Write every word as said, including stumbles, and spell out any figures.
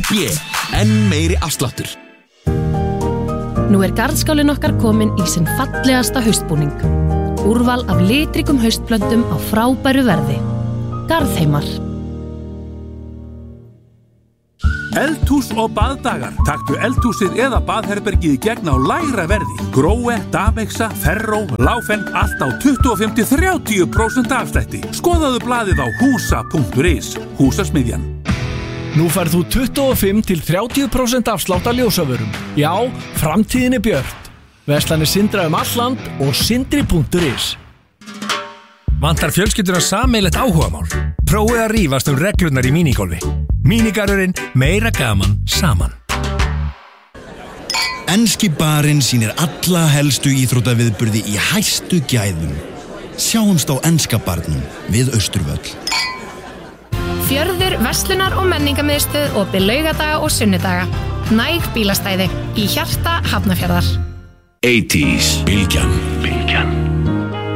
B. Enn meiri afsláttur. Nú er garðskálinn okkar komin í sinn fallegasta haustbúning. Úrval af litríkum haustplöntum á frábæru verði. Garðheimar. Eldhús og baðdagar. Taktu eldhúsið eða baðherbergið í gegn á lægra verði. Gróe, Damexa, Ferró, Láfen, allt á tuttugu og fimm til þrjátíu prósent afslætti. Skoðaðu blaðið á húsa punktur is. Húsasmiðjan. Nú færð þú tuttugu og fimm til þrjátíu prósent afslátt af ljósavörum. Já, framtíðin er björt. Verslanir Sindra um all land og sindri punktur is. Vantar fjölskylduna sameiginlegt áhugamál? Prófið að rífast um reglurnar í mínigolfi. Mínigarurinn, meira gaman saman. Enski barinn sýnir alla helstu íþróttaviðburði í hæstu gæðum. Sjáumst á enska barnum við Austurvöll. Fjörður, verslunar og menningarmiðstöð opið laugadaga og sunnudaga. Næg bílastæði í hjarta Hafnarfjarðar. áttatíu Bylgjan.